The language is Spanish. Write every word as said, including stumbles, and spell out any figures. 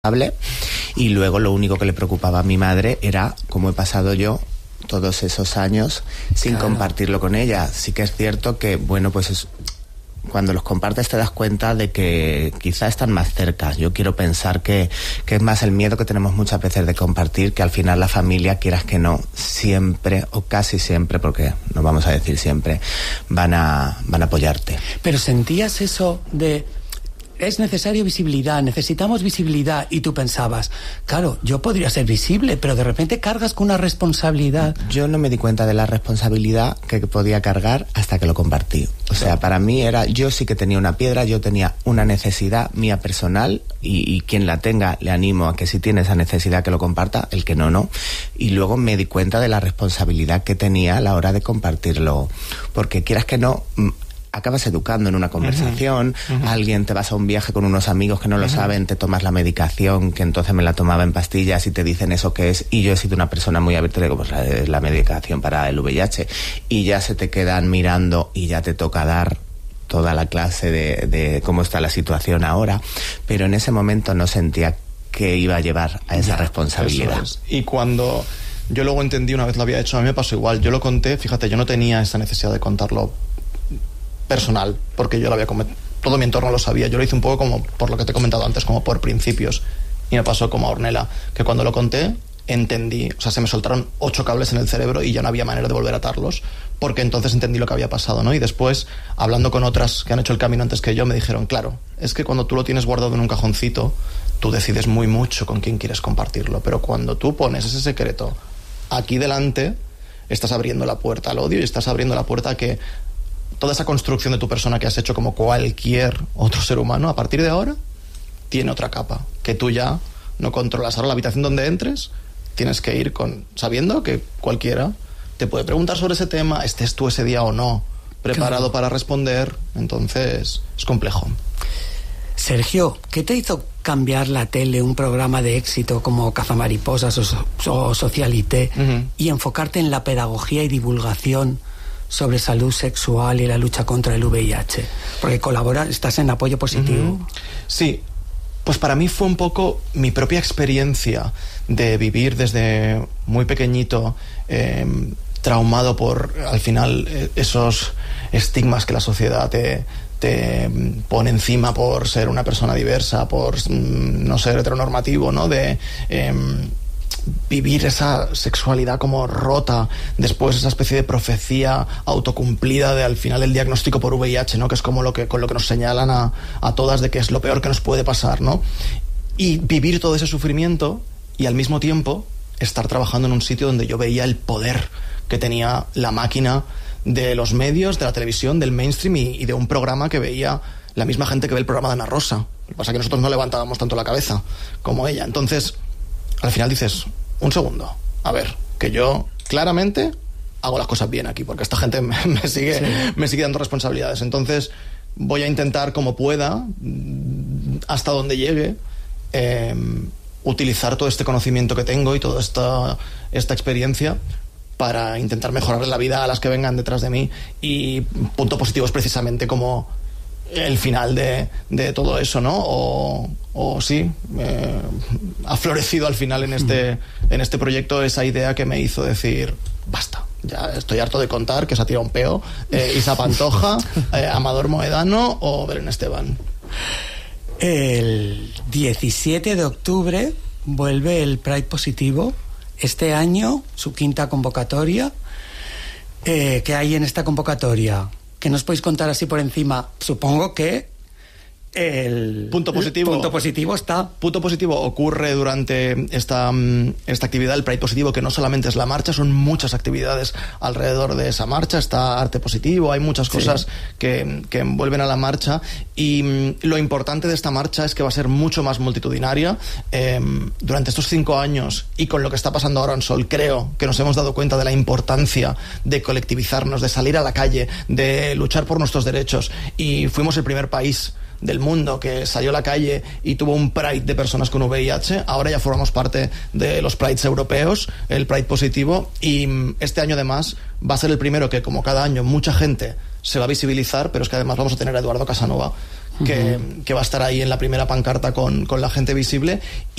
y luego lo único que le preocupaba a mi madre era cómo he pasado yo todos esos años sin claro. compartirlo con ella. Sí que es cierto que, bueno, pues es, cuando los compartes te das cuenta de que quizá están más cerca. Yo quiero pensar que, que es más el miedo que tenemos muchas veces de compartir, que al final la familia, quieras que no, siempre o casi siempre, porque no vamos a decir siempre, van a, van a apoyarte. Pero sentías eso de... es necesario visibilidad, necesitamos visibilidad, y tú pensabas, claro, yo podría ser visible, pero de repente cargas con una responsabilidad. Yo no me di cuenta de la responsabilidad que podía cargar hasta que lo compartí. O sea, para mí era, yo sí que tenía una piedra, yo tenía una necesidad mía personal, y, y quien la tenga le animo a que si tiene esa necesidad que lo comparta, el que no, no. Y luego me di cuenta de la responsabilidad que tenía a la hora de compartirlo, porque quieras que no... acabas educando en una conversación, uh-huh, uh-huh. alguien, te vas a un viaje con unos amigos que no lo uh-huh. saben, te tomas la medicación, que entonces me la tomaba en pastillas y te dicen eso que es, y yo he sido una persona muy abierta, digo, pues la, la medicación para el V I H, y ya se te quedan mirando y ya te toca dar toda la clase de, de cómo está la situación ahora, pero en ese momento no sentía que iba a llevar a esa ya, responsabilidad. Es. Y cuando yo luego entendí, una vez lo había hecho, a mí me pasó igual, yo lo conté, fíjate, yo no tenía esa necesidad de contarlo personal, porque yo lo había cometido, todo mi entorno lo sabía, yo lo hice un poco como por lo que te he comentado antes, como por principios, y me pasó como a Ornella, que cuando lo conté entendí, o sea, se me soltaron ocho cables en el cerebro y ya no había manera de volver a atarlos, porque entonces entendí lo que había pasado, ¿no? Y después, hablando con otras que han hecho el camino antes que yo, me dijeron, claro, es que cuando tú lo tienes guardado en un cajoncito, tú decides muy mucho con quién quieres compartirlo, pero cuando tú pones ese secreto aquí delante, estás abriendo la puerta al odio y estás abriendo la puerta a que toda esa construcción de tu persona que has hecho como cualquier otro ser humano, a partir de ahora, tiene otra capa, que tú ya no controlas. Ahora la habitación donde entres, tienes que ir con sabiendo que cualquiera te puede preguntar sobre ese tema, estés tú ese día o no preparado claro. para responder, entonces es complejo. Sergio, ¿qué te hizo cambiar la tele, un programa de éxito como Cazamariposas o, o Socialité, uh-huh. y enfocarte en la pedagogía y divulgación sobre salud sexual y la lucha contra el V I H? Porque colaboras, estás en Apoyo Positivo. Uh-huh. Sí, pues para mí fue un poco mi propia experiencia de vivir desde muy pequeñito, eh, traumado por, al final, eh, esos estigmas que la sociedad te, te pone encima por ser una persona diversa, por mm, no ser heteronormativo, ¿no? De... Eh, vivir esa sexualidad como rota, después esa especie de profecía autocumplida de al final el diagnóstico por V I H, ¿no? Que es como lo que, con lo que nos señalan a, a todas de que es lo peor que nos puede pasar, ¿no? Y vivir todo ese sufrimiento y al mismo tiempo estar trabajando en un sitio donde yo veía el poder que tenía la máquina de los medios, de la televisión, del mainstream y, y de un programa que veía la misma gente que ve el programa de Ana Rosa. Lo que pasa es que nosotros no levantábamos tanto la cabeza como ella. Entonces, al final dices, un segundo, a ver, que yo claramente hago las cosas bien aquí, porque esta gente me, me sigue sí. me sigue dando responsabilidades. Entonces voy a intentar como pueda, hasta donde llegue, eh, utilizar todo este conocimiento que tengo y toda esta, esta experiencia para intentar mejorar la vida a las que vengan detrás de mí. Y punto positivo es precisamente como el final de, de todo eso, ¿no? O, o sí, eh, ha florecido al final en este, en este proyecto esa idea que me hizo decir, basta, ya estoy harto de contar que se ha tirado un peo, eh, Isa Pantoja, eh, Amador Moedano o Belén Esteban. El diecisiete de octubre vuelve el Pride Positivo, este año su quinta convocatoria. Eh, ¿qué hay en esta convocatoria? ¿Qué nos podéis contar así por encima? Supongo que el punto positivo, el punto positivo está. Punto positivo ocurre durante esta, esta actividad, el Pride Positivo, que no solamente es la marcha, son muchas actividades alrededor de esa marcha. Está arte positivo, hay muchas cosas sí. que, que envuelven a la marcha. Y lo importante de esta marcha es que va a ser mucho más multitudinaria. Eh, durante estos cinco años y con lo que está pasando ahora en Sol, creo que nos hemos dado cuenta de la importancia de colectivizarnos, de salir a la calle, de luchar por nuestros derechos. Y fuimos el primer país del mundo que salió a la calle y tuvo un Pride de personas con V I H. Ahora ya formamos parte de los Prides europeos, el Pride Positivo, y este año además va a ser el primero que, como cada año, mucha gente se va a visibilizar, pero es que además vamos a tener a Eduardo Casanova, que, Uh-huh. que va a estar ahí en la primera pancarta con, con la gente visible.